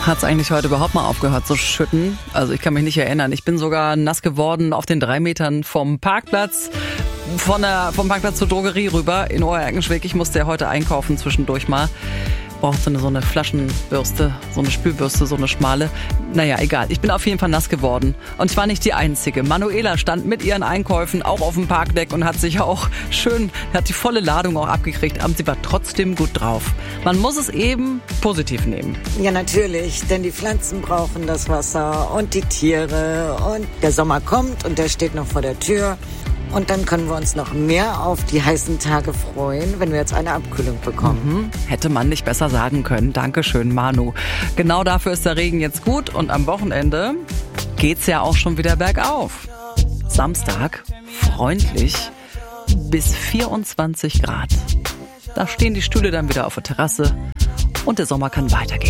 Hat es eigentlich heute überhaupt mal aufgehört zu schütten? Also ich kann mich nicht erinnern. Ich bin sogar nass geworden auf den 3 Metern vom Parkplatz. Vom Parkplatz zur Drogerie rüber in Oerkenschwick. Ich musste ja heute einkaufen zwischendurch mal. Brauchte so eine Flaschenbürste, so eine Spülbürste, so eine schmale. Naja, egal. Ich bin auf jeden Fall nass geworden. Und ich war nicht die Einzige. Manuela stand mit ihren Einkäufen auch auf dem Parkdeck und hat sich auch hat die volle Ladung auch abgekriegt. Aber sie war trotzdem gut drauf. Man muss es eben positiv nehmen. Ja, natürlich. Denn die Pflanzen brauchen das Wasser und die Tiere. Und der Sommer kommt und der steht noch vor der Tür. Und dann können wir uns noch mehr auf die heißen Tage freuen, wenn wir jetzt eine Abkühlung bekommen. Hätte man nicht besser sagen können. Dankeschön, Manu. Genau dafür ist der Regen jetzt gut. Und am Wochenende geht's ja auch schon wieder bergauf. Samstag, freundlich, bis 24 Grad. Da stehen die Stühle dann wieder auf der Terrasse und der Sommer kann weitergehen.